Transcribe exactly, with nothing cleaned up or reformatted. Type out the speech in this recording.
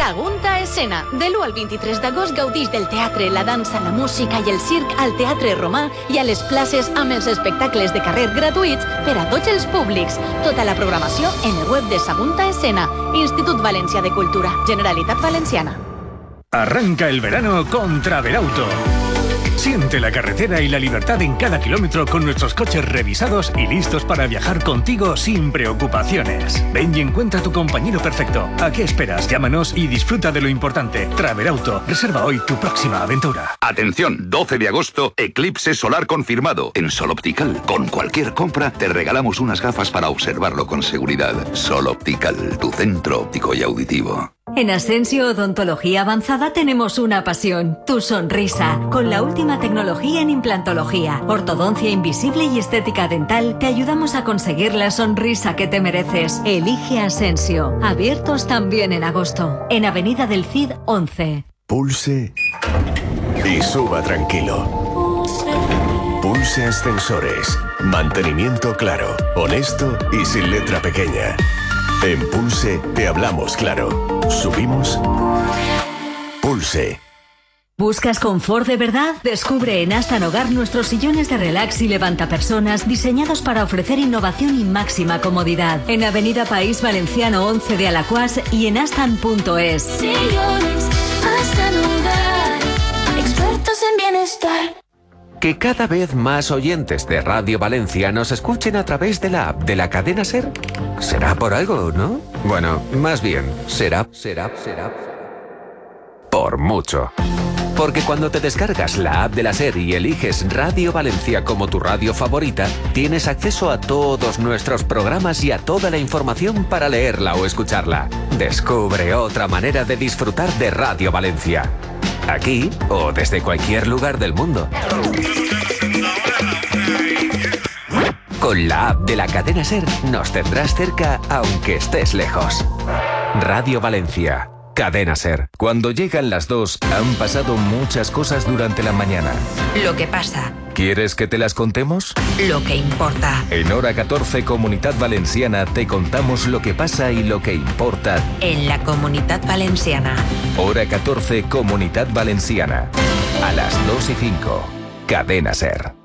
Sagunta Escena. De l'u al vint-i-tres d'agost gaudix del teatre, la dansa, la música i el circ al Teatre Romà i a les places amb els espectacles de carrer gratuïts per a tots els públics. Tota la programació en el web de Sagunta Escena. Institut Valencià de Cultura. Generalitat Valenciana. Arranca el verano con Travelauto. Siente la carretera y la libertad en cada kilómetro con nuestros coches revisados y listos para viajar contigo sin preocupaciones. Ven y encuentra tu compañero perfecto. ¿A qué esperas? Llámanos y disfruta de lo importante. Travelauto. Reserva hoy tu próxima aventura. Atención, doce de agosto, eclipse solar confirmado. En Sol Optical, con cualquier compra, te regalamos unas gafas para observarlo con seguridad. Sol Optical, tu centro óptico y auditivo. En Asensio Odontología Avanzada tenemos una pasión, tu sonrisa, con la última tecnología en implantología, ortodoncia invisible y estética dental. Te ayudamos a conseguir la sonrisa que te mereces. Elige Asensio, abiertos también en agosto, en Avenida del Cid once. Pulse y suba tranquilo. Pulse Ascensores, mantenimiento claro, honesto y sin letra pequeña. En Pulse te hablamos claro. Subimos. Pulse. ¿Buscas confort de verdad? Descubre en Astan Hogar nuestros sillones de relax y levantapersonas diseñados para ofrecer innovación y máxima comodidad. En Avenida País Valenciano once de Alacuás y en astan punto es. Sillones Astan Hogar, expertos en bienestar. Que cada vez más oyentes de Radio Valencia nos escuchen a través de la app de la cadena SER. Será por algo, ¿no? Bueno, más bien, será, será, será... por mucho. Porque cuando te descargas la app de la SER y eliges Radio Valencia como tu radio favorita, tienes acceso a todos nuestros programas y a toda la información para leerla o escucharla. Descubre otra manera de disfrutar de Radio Valencia. Aquí o desde cualquier lugar del mundo. Con la app de la cadena SER nos tendrás cerca aunque estés lejos. Radio Valencia, cadena SER. Cuando llegan las dos, han pasado muchas cosas durante la mañana. Lo que pasa. ¿Quieres que te las contemos? Lo que importa. En Hora catorce Comunidad Valenciana te contamos lo que pasa y lo que importa. En la Comunidad Valenciana. Hora catorce Comunidad Valenciana. A las dos y cinco. Cadena SER.